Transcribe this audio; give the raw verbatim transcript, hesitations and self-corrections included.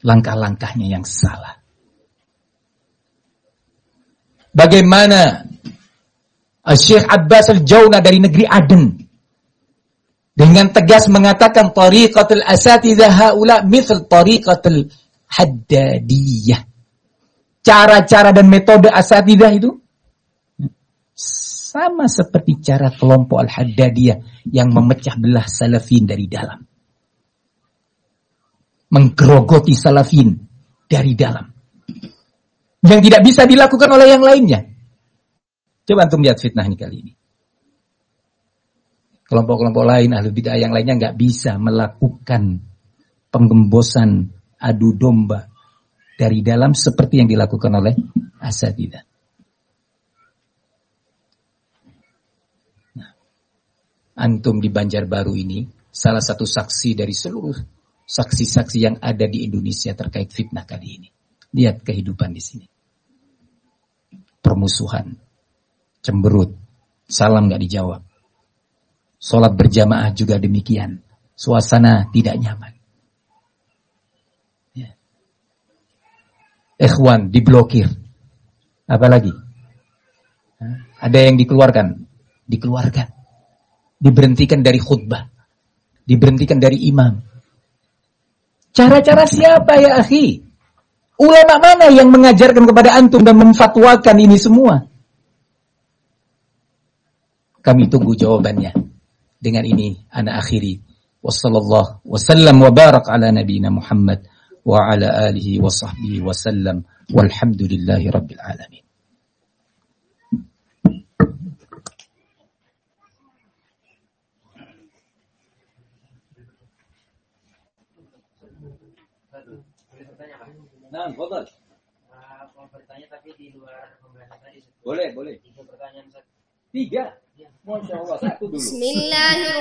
langkah-langkahnya yang salah. Bagaimana Syekh Abbas Al-Jauna dari negeri Aden dengan tegas mengatakan tariqatul asatidzah haula mithl tariqatul haddadiyah. Cara-cara dan metode asatidzah itu sama seperti cara kelompok Al-Haddadiyah yang memecah belah salafin dari dalam. Menggerogoti salafin dari dalam. Yang tidak bisa dilakukan oleh yang lainnya. Coba antum lihat fitnah ini kali ini. Kelompok-kelompok lain, ahli bid'ah yang lainnya nggak bisa melakukan penggembosan adu domba dari dalam seperti yang dilakukan oleh asatidzah. Nah, antum di Banjarbaru ini salah satu saksi dari seluruh saksi-saksi yang ada di Indonesia terkait fitnah kali ini. Lihat kehidupan di sini. Permusuhan, cemberut, salam nggak dijawab. Sholat berjamaah juga demikian. Suasana tidak nyaman. Ya. Ikhwan diblokir. Apalagi? Ada yang dikeluarkan. Dikeluarkan. Diberhentikan dari khutbah. Diberhentikan dari imam. Cara-cara siapa ya akhi? Ulama mana yang mengajarkan kepada antum dan memfatwakan ini semua? Kami tunggu jawabannya. Dengan ini ana akhiri. Wassallallahu wasallam wa barak ala nabiyina Muhammad wa ala alihi wa sahbihi wasallam. Walhamdulillahi rabbil alamin. Nah, boleh. Mau bertanya tapi di luar pembahasan tadi. Boleh, boleh. Tiga pertanyaan. Tiga? Masya Allah, satu dulu. Bismillahirrahmanirrahim.